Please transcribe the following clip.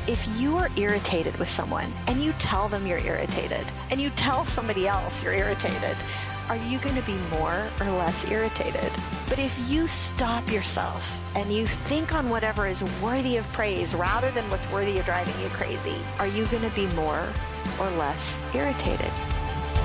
if you are irritated with someone and you tell them you're irritated and you tell somebody else you're irritated, are you going to be more or less irritated? But if you stop yourself and you think on whatever is worthy of praise rather than what's worthy of driving you crazy, are you going to be more or less irritated?